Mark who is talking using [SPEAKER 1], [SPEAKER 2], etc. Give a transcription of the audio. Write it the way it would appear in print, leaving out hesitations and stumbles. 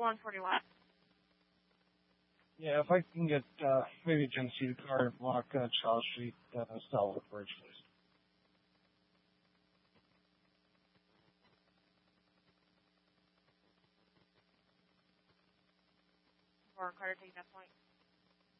[SPEAKER 1] 141.
[SPEAKER 2] Yeah, if I can get maybe a Genesee car and block Charles Street, Southwood Bridge, please.
[SPEAKER 1] Or Carter, take that point.